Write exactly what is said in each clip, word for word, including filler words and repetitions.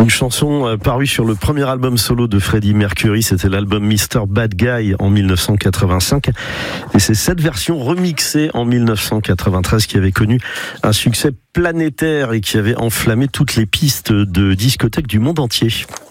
Une chanson euh, parue sur le premier album solo de Freddie Mercury, c'était l'album mister Bad Guy en dix-neuf cent quatre-vingt-cinq. Et c'est cette version remixée en dix-neuf cent quatre-vingt-treize qui avait connu un succès planétaire et qui avait enflammé toutes les pistes de discothèques du monde entier.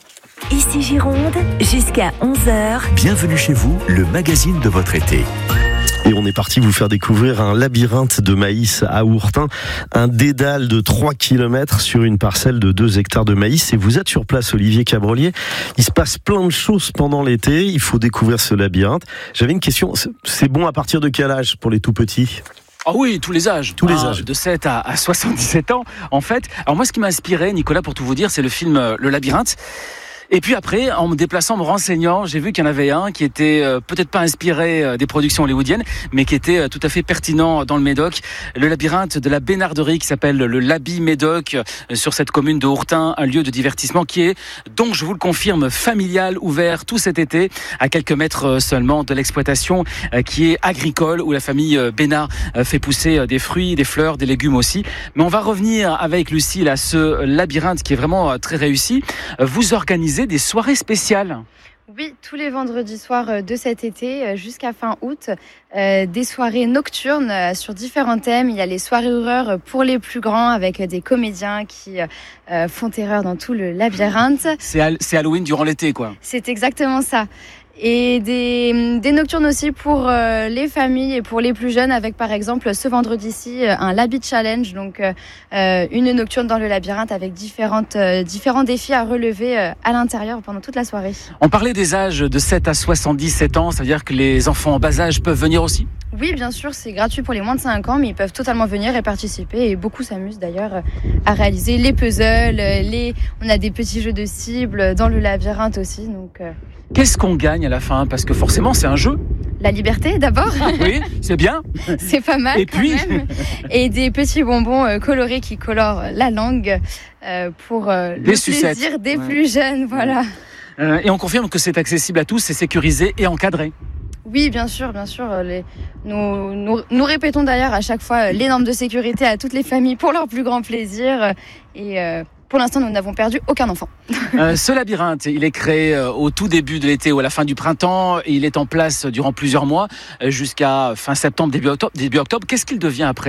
Ici Gironde, jusqu'à onze heures. Bienvenue chez vous, le magazine de votre été. Et on est parti vous faire découvrir un labyrinthe de maïs à Hourtin, un dédale de trois kilomètres sur une parcelle de deux hectares de maïs. Et vous êtes sur place, Olivier Cabrolier. Il se passe plein de choses pendant l'été. Il faut découvrir ce labyrinthe. J'avais une question. C'est bon à partir de quel âge pour les tout petits ? Ah oui, tous les âges. Tous les ah, âges. De sept à, à soixante-dix-sept ans, en fait. Alors moi, ce qui m'a inspiré, Nicolas, pour tout vous dire, c'est le film Le Labyrinthe. Et puis après, en me déplaçant, en me renseignant, j'ai vu qu'il y en avait un qui était euh, peut-être pas inspiré euh, des productions hollywoodiennes, mais qui était euh, tout à fait pertinent dans le Médoc. Le labyrinthe de la Bénarderie qui s'appelle le Labi Médoc, euh, sur cette commune de Hourtin, un lieu de divertissement qui est, donc je vous le confirme, familial, ouvert tout cet été, à quelques mètres euh, seulement de l'exploitation euh, qui est agricole, où la famille euh, Bénard euh, fait pousser euh, des fruits, des fleurs, des légumes aussi. Mais on va revenir avec Lucille à ce labyrinthe qui est vraiment euh, très réussi. Euh, vous organisez des soirées spéciales. Oui, tous les vendredis soirs de cet été jusqu'à fin août, euh, des soirées nocturnes sur différents thèmes. Il y a les soirées horreur pour les plus grands avec des comédiens qui euh, font terreur dans tout le labyrinthe. C'est, ha- c'est Halloween durant l'été, quoi. C'est exactement ça. Et des, des nocturnes aussi pour euh, les familles et pour les plus jeunes avec par exemple ce vendredi-ci un Labi Challenge, donc euh, une nocturne dans le labyrinthe avec différentes, euh, différents défis à relever euh, à l'intérieur pendant toute la soirée. On parlait des âges de sept à soixante-dix-sept ans, ça veut dire que les enfants en bas âge peuvent venir aussi ? Oui, bien sûr, c'est gratuit pour les moins de cinq ans, mais ils peuvent totalement venir et participer. Et beaucoup s'amusent d'ailleurs à réaliser les puzzles. Les... On a des petits jeux de cibles dans le labyrinthe aussi. Donc, euh... Qu'est-ce qu'on gagne à la fin ? Parce que forcément, c'est un jeu. La liberté d'abord. Oui, c'est bien. C'est pas mal. Et quand puis même. Et des petits bonbons euh, colorés qui colorent la langue euh, pour euh, le sucettes. plaisir des Ouais. plus jeunes. Voilà. Euh, et on confirme que c'est accessible à tous, c'est sécurisé et encadré. Oui, bien sûr, bien sûr. Les... Nous, nous, nous répétons d'ailleurs à chaque fois les normes de sécurité à toutes les familles pour leur plus grand plaisir. Et euh, pour l'instant, nous n'avons perdu aucun enfant. Euh, ce labyrinthe, il est créé euh, au tout début de l'été ou à la fin du printemps. Et il est en place durant plusieurs mois, euh, jusqu'à fin septembre, début octobre. Début octobre. Qu'est-ce qu'il devient après ?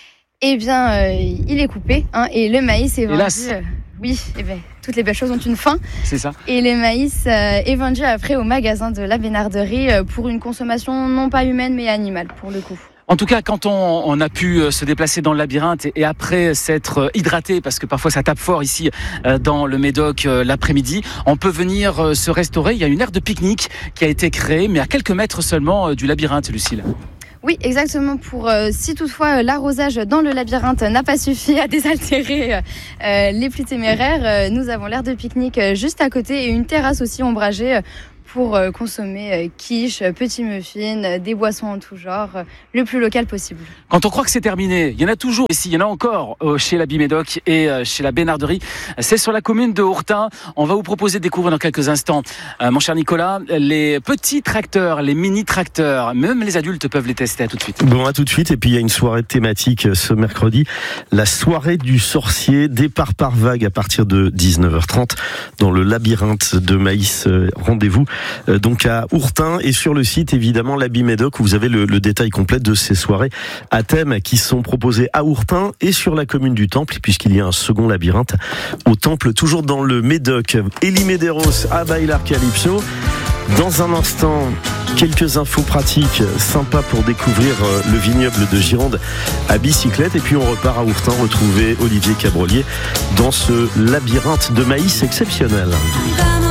Eh bien, euh, il est coupé hein, et le maïs est vendu. Hélas. Euh, oui, eh bien, toutes les belles choses ont une fin. C'est ça. Et le maïs euh, est vendu après au magasin de la Bénarderie euh, pour une consommation non pas humaine mais animale pour le coup. En tout cas, quand on, on a pu se déplacer dans le labyrinthe et, et après s'être hydraté, parce que parfois ça tape fort ici euh, dans le Médoc euh, l'après-midi, on peut venir euh, se restaurer. Il y a une aire de pique-nique qui a été créée, mais à quelques mètres seulement euh, du labyrinthe, Lucille. Oui, exactement. Pour euh, si toutefois euh, l'arrosage dans le labyrinthe n'a pas suffi à désaltérer euh, les plus téméraires, euh, nous avons l'aire de pique-nique euh, juste à côté et une terrasse aussi ombragée. Euh, pour euh, consommer euh, quiche, petits muffins, euh, des boissons en tout genre, euh, le plus local possible. Quand on croit que c'est terminé, il y en a toujours ici, il y en a encore euh, chez Labi Médoc et euh, chez la Bénarderie. C'est sur la commune de Hourtin. On va vous proposer de découvrir dans quelques instants, euh, mon cher Nicolas, les petits tracteurs, les mini-tracteurs. Même les adultes peuvent les tester. À tout de suite. Bon, à tout de suite. Et puis il y a une soirée thématique ce mercredi, la soirée du sorcier, départ par vague à partir de dix-neuf heures trente dans le labyrinthe de maïs. Rendez-vous donc à Hourtin et sur le site évidemment Labi Médoc où vous avez le, le détail complet de ces soirées à thème qui sont proposées à Hourtin et sur la commune du Temple puisqu'il y a un second labyrinthe au Temple toujours dans le Médoc. Elie Medeiros à Bailar Calypso. Dans un instant, quelques infos pratiques sympas pour découvrir le vignoble de Gironde à bicyclette et puis on repart à Hourtin retrouver Olivier Cabrolier dans ce labyrinthe de maïs exceptionnel.